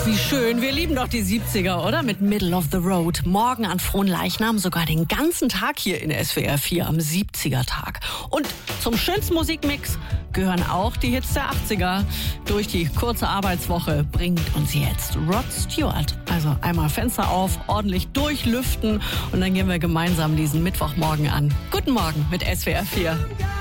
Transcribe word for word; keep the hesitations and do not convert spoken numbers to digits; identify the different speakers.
Speaker 1: wie schön. Wir lieben doch die siebziger, oder? Mit Middle of the Road. Morgen an Fronleichnam sogar den ganzen Tag hier in S W R vier am siebziger-Tag. Und zum schönsten Musikmix gehören auch die Hits der achtziger. Durch die kurze Arbeitswoche bringt uns jetzt Rod Stewart. Also einmal Fenster auf, ordentlich durchlüften und dann gehen wir gemeinsam diesen Mittwochmorgen an. Guten Morgen mit S W R vier.